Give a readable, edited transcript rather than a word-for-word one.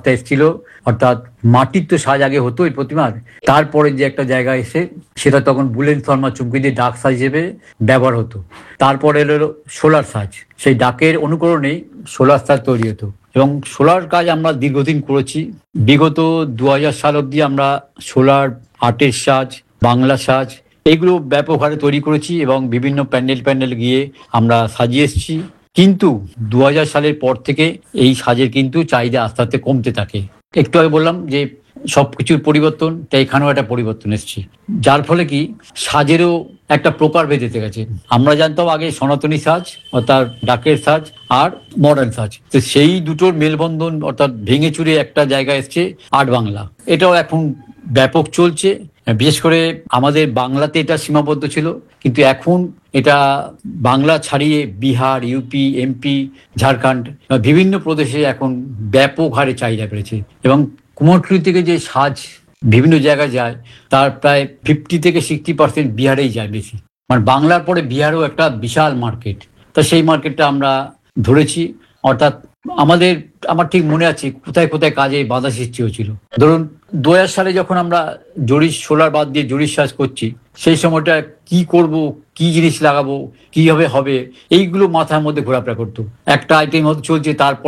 রাস্তা এসেছিল, অর্থাৎ মাটির তো সাজ আগে হতো এই প্রতিমার, তারপরে যে একটা জায়গা এসে সেটা তখন বুলেন শর্মা চুমকি দিয়ে ডাক সাজ হিসেবে ব্যবহার হতো। তারপরে এলো সোলার সাজ, সেই ডাকের অনুকরণেই সোলার সাজ তৈরি হতো এবং সোলার কাজ আমরা দীর্ঘদিন করেছি। বিগত 2000 সাল অব্দি আমরা সোলার আর্টের সাজ, বাংলা সাজ এগুলো ব্যাপক হারে তৈরি করেছি এবং বিভিন্ন প্যান্ডেল গিয়ে আমরা সাজিয়ে এসেছি। কিন্তু 2000 সালের পর থেকে এই সাজের কিন্তু চাহিদা আস্তে আস্তে কমতে থাকে। একটু আগে বললাম যে সবকিছুর পরিবর্তন, তাই এখানেও একটা পরিবর্তন এসেছে, যার ফলে কি সাজেরও একটা প্রকার ভেদেতে গেছে। আমরা জানতাম আগে সনাতনী সাজ অর্থাৎ ডাকের সাজ আর মডার্ন সাজ, তো সেই দুটোর মেলবন্ধন অর্থাৎ ভেঙে চুরে একটা জায়গা এসছে আর্ট বাংলা। এটাও এখন ব্যাপক চলছে। বিশেষ করে আমাদের বাংলাতে এটা সীমাবদ্ধ ছিল, কিন্তু এখন এটা বাংলা ছাড়িয়ে বিহার, ইউপি, এমপি, ঝাড়খণ্ড বিভিন্ন প্রদেশে এখন ব্যাপক হারে চাহিদা বেড়েছে এবং কুমোরটুলি থেকে যে সাজ বিভিন্ন জায়গায় যায় তার প্রায় 50 থেকে 60% বিহারেই যায় বেশি। মানে বাংলার পরে বিহারও একটা বিশাল মার্কেট। তা সেই মার্কেটটা আমরা ধরেছি। অর্থাৎ আমার ঠিক মনে আছে কোথায় কোথায় কাজে বাধা সৃষ্টি হয়েছিল। ধরুন 2000 সালে যখন আমরা জরির সোলার বাদ দিয়ে জরির সাজ করছি, সেই সময়টা কি করব, কি জিনিস লাগাবো, কিভাবে হবে, এইগুলো মাথার মধ্যে ঘোরাফেরা করতো। একটা আইটেম হয়তো চলছে, তারপর